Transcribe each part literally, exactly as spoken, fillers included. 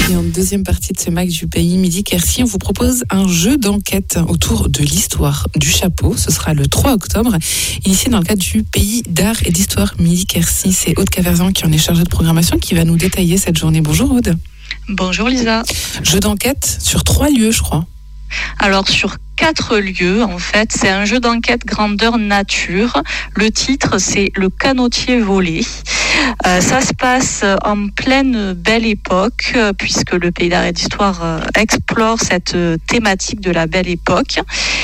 Et en deuxième partie de ce Mac du Pays Midi Quercy, on vous propose un jeu d'enquête autour de l'histoire du chapeau. Ce sera le trois octobre, initié dans le cadre du Pays d'art et d'histoire Midi Quercy. C'est Aude Caverzan qui en est chargée de programmation qui va nous détailler cette journée. Bonjour Aude. Bonjour Lisa. Jeu d'enquête sur trois lieux, je crois. Alors sur quatre lieux, en fait, c'est un jeu d'enquête grandeur nature. Le titre, c'est Le Canotier volé. Euh, ça se passe en pleine Belle Époque, puisque le Pays d'art et d'histoire euh, explore cette euh, thématique de la Belle Époque.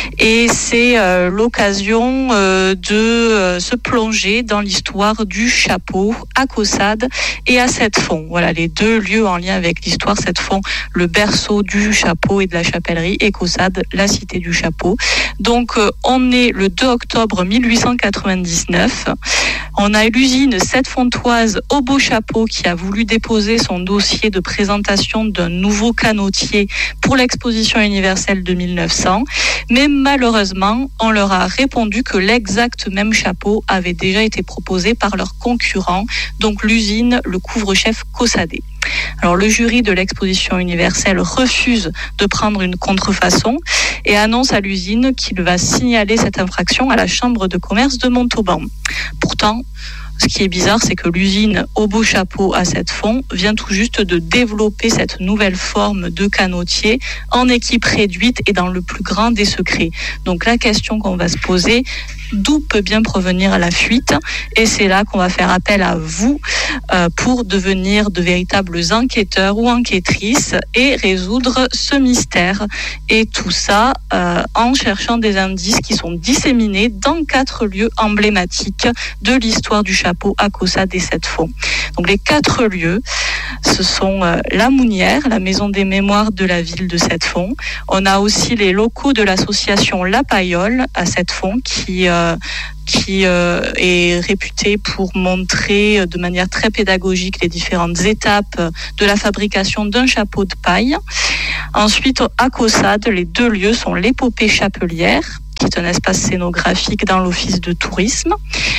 Et c'est euh, l'occasion euh, de euh, se plonger dans l'histoire du chapeau à Caussade et à Sept-Fonds. Voilà, les deux lieux en lien avec l'histoire. Sept-Fonds, le berceau du chapeau et de la chapellerie, et Caussade, la cité du chapeau. Donc, euh, on est le deux octobre mille huit cent quatre-vingt-dix-neuf. On a l'usine Sept-Fontoise au Beau Chapeau qui a voulu déposer son dossier de présentation d'un nouveau canotier pour l'exposition universelle de mille neuf cents. Mais malheureusement, on leur a répondu que l'exact même chapeau avait déjà été proposé par leur concurrent, donc l'usine, le couvre-chef Caussadet. Alors le jury de l'exposition universelle refuse de prendre une contrefaçon et annonce à l'usine qu'il va signaler cette infraction à la chambre de commerce de Montauban. Pourtant, ce qui est bizarre, c'est que l'usine au Beau Chapeau à Sept-Fonds vient tout juste de développer cette nouvelle forme de canotier en équipe réduite et dans le plus grand des secrets. Donc la question qu'on va se poser, d'où peut bien provenir la fuite? Et c'est là qu'on va faire appel à vous euh, pour devenir de véritables enquêteurs ou enquêtrices et résoudre ce mystère. Et tout ça euh, en cherchant des indices qui sont disséminés dans quatre lieux emblématiques de l'histoire du chapeau à Caussade et Sept-Fonds. Donc les quatre lieux, ce sont euh, la Mounière, la maison des mémoires de la ville de Sept-Fonds. On a aussi les locaux de l'association La Paillole à Sept-Fonds qui euh, qui euh, est réputé pour montrer de manière très pédagogique les différentes étapes de la fabrication d'un chapeau de paille. Ensuite, à Caussade, les deux lieux sont l'Épopée Chapelière, qui est un espace scénographique dans l'office de tourisme,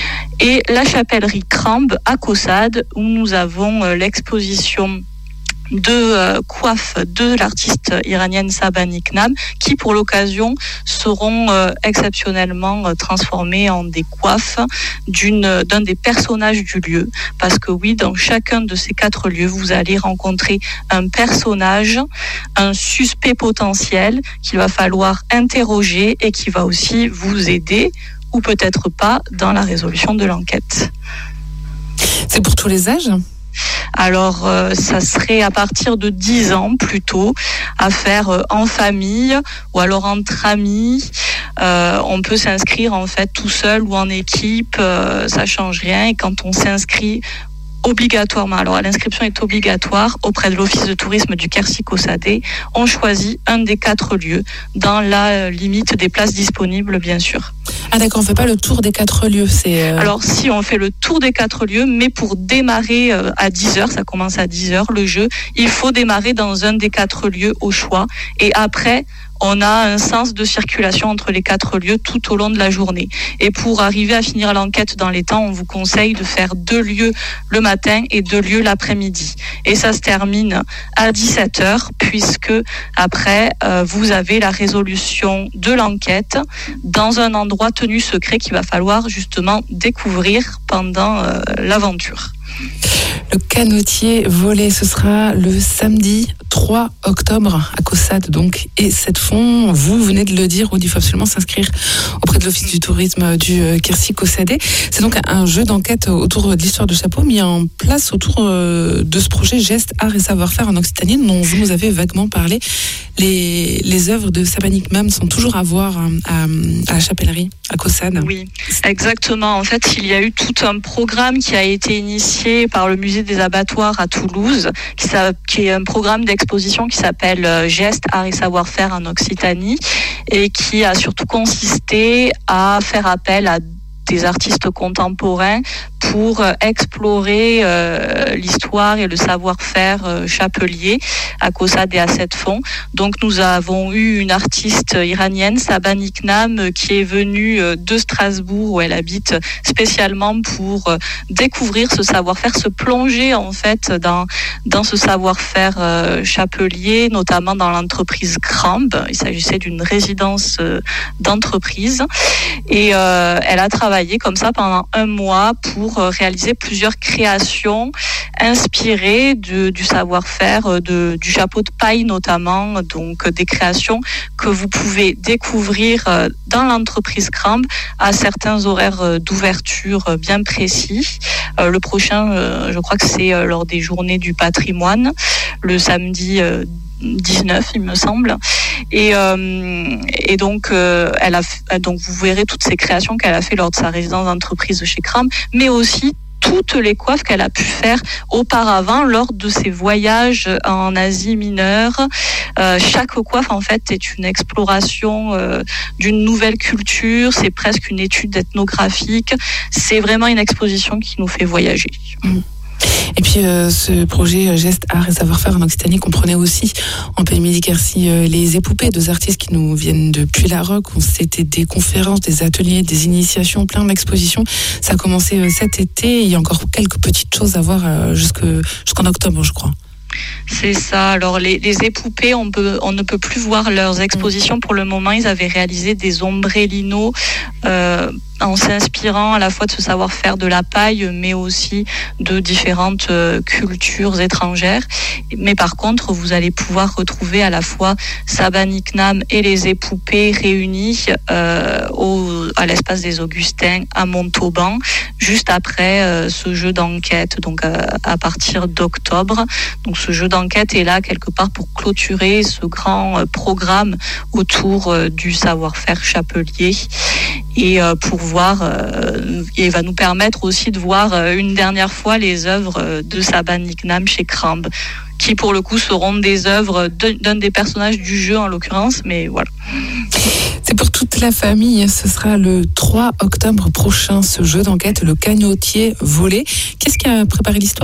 et la chapellerie Crambe à Caussade, où nous avons euh, l'exposition de euh, coiffes de l'artiste iranienne Saba Niknam, qui pour l'occasion seront euh, exceptionnellement euh, transformées en des coiffes d'une, d'un des personnages du lieu. Parce que oui, dans chacun de ces quatre lieux, vous allez rencontrer un personnage, un suspect potentiel qu'il va falloir interroger et qui va aussi vous aider, ou peut-être pas, dans la résolution de l'enquête. C'est pour tous les âges ? Alors, euh, ça serait à partir de dix ans plutôt, à faire euh, en famille ou alors entre amis. Euh, on peut s'inscrire en fait tout seul ou en équipe, euh, ça change rien. Et quand on s'inscrit obligatoirement, alors l'inscription est obligatoire auprès de l'office de tourisme du Quercy-Caussadet, on choisit un des quatre lieux dans la limite des places disponibles, bien sûr. Ah d'accord, on ne fait pas le tour des quatre lieux. C'est euh... Alors si, on fait le tour des quatre lieux, mais pour démarrer euh, à dix heures, ça commence à dix heures le jeu, il faut démarrer dans un des quatre lieux au choix. Et après, on a un sens de circulation entre les quatre lieux tout au long de la journée. Et pour arriver à finir l'enquête dans les temps, on vous conseille de faire deux lieux le matin et deux lieux l'après-midi. Et ça se termine à dix-sept heures, puisque après, euh, vous avez la résolution de l'enquête dans un endroit tenu secret qu'il va falloir justement découvrir pendant euh, l'aventure. Le canotier volé, ce sera le samedi trois octobre à Caussade donc et Sept-Fonds. Vous venez de le dire, il faut absolument s'inscrire auprès de l'office du tourisme du Quercy-Caussadet. C'est donc un jeu d'enquête autour de l'histoire du chapeau mis en place autour de ce projet Gestes, Art et Savoir-faire en Occitanie dont vous nous avez vaguement parlé. Les, les œuvres de Saba Niknam sont toujours à voir à, à la chapellerie à Caussade. Oui, exactement. En fait, il y a eu tout un programme qui a été initié par le musée des abattoirs à Toulouse, qui, qui est un programme d'exposition qui s'appelle Gestes, Art et Savoir-faire en Occitanie, et qui a surtout consisté à faire appel à des artistes contemporains pour explorer euh, l'histoire et le savoir-faire euh, chapelier à Caussade et à Sept-Fonds. Donc nous avons eu une artiste iranienne, Saba Niknam, qui est venue de Strasbourg où elle habite spécialement pour euh, découvrir ce savoir-faire, se plonger en fait dans dans ce savoir-faire euh, chapelier, notamment dans l'entreprise Crambe. Il s'agissait d'une résidence euh, d'entreprise et euh, elle a travaillé comme ça pendant un mois pour euh, réaliser plusieurs créations inspirées de, du savoir-faire de, du chapeau de paille notamment, donc des créations que vous pouvez découvrir euh, dans l'entreprise Crambe à certains horaires euh, d'ouverture euh, bien précis. Euh, le prochain, euh, je crois que c'est euh, lors des journées du patrimoine, le samedi euh, dix-neuf, il me semble. Et, euh, et donc, euh, elle a, donc, vous verrez toutes ces créations qu'elle a fait lors de sa résidence d'entreprise chez Crambe, mais aussi toutes les coiffes qu'elle a pu faire auparavant lors de ses voyages en Asie mineure. Euh, chaque coiffe, en fait, est une exploration euh, d'une nouvelle culture. C'est presque une étude ethnographique. C'est vraiment une exposition qui nous fait voyager. Mmh. Et puis euh, ce projet Geste, Art et Savoir-faire en Occitanie comprenait aussi en Pays Midi-Quercy euh, les épopées, deux artistes qui nous viennent depuis la Roque. C'était des conférences, des ateliers, des initiations, plein d'expositions. Ça a commencé euh, cet été. Il y a encore quelques petites choses à voir euh, jusque, jusqu'en octobre, je crois. C'est ça. Alors les, les épopées, on peut, on ne peut plus voir leurs expositions pour le moment. Ils avaient réalisé des ombrellinos euh, en s'inspirant à la fois de ce savoir-faire de la paille, mais aussi de différentes euh, cultures étrangères. Mais par contre, vous allez pouvoir retrouver à la fois Saba Niknam et les épopées réunies euh, au, à l'espace des Augustins à Montauban, juste après euh, ce jeu d'enquête, donc euh, à partir d'octobre. Donc ce jeu d'enquête est là quelque part pour clôturer ce grand euh, programme autour euh, du savoir-faire chapelier et euh, pour voir, euh, et va nous permettre aussi de voir euh, une dernière fois les œuvres de Saba Niknam chez Crambe, qui pour le coup seront des œuvres d'un des personnages du jeu en l'occurrence, mais voilà. C'est pour toute la famille, ce sera le trois octobre prochain, ce jeu d'enquête, le cagnotier volé. Qu'est-ce qui a préparé l'histoire ?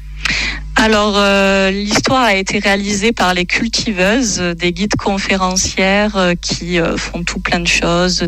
Alors, euh, l'histoire a été réalisée par les cultiveuses, des guides conférencières euh, qui euh, font tout plein de choses,